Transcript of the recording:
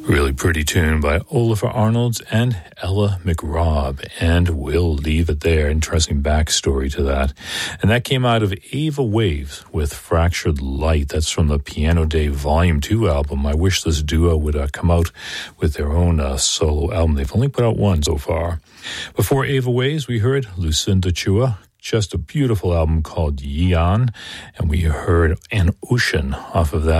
Really pretty tune by Olafur Arnalds and Ella McRobb, and we'll leave it there. Interesting backstory to that. And that came out of Ava Waves with Fractured Light. That's from the Piano Day Volume 2 album. I wish this duo would come out with their own solo album. They've only put out one so far. Before Ava Waves, we heard Lucinda Chua, just a beautiful album called Yeon, and we heard An Ocean off of that.